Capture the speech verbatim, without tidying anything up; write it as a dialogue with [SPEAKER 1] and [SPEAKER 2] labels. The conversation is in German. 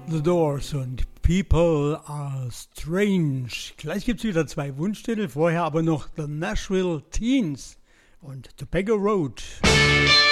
[SPEAKER 1] The Doors und People Are Strange. Gleich gibt es wieder zwei Wunschtitel, vorher aber noch The Nashville Teens und Tobacco Road.